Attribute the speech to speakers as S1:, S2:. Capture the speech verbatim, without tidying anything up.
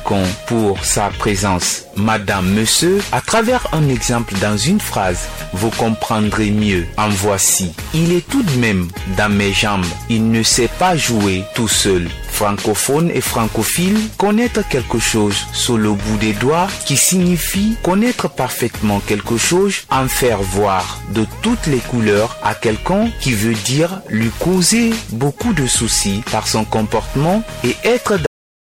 S1: quelqu'un pour sa présence, madame, monsieur, à travers un exemple dans une phrase, vous comprendrez mieux. En voici, il est tout de même dans mes jambes. Il ne sait pas jouer tout seul. Francophone et francophile, connaître quelque chose sur le bout des doigts qui signifie connaître parfaitement quelque chose, en faire voir de toutes les couleurs à quelqu'un qui veut dire lui causer beaucoup de soucis par son comportement et être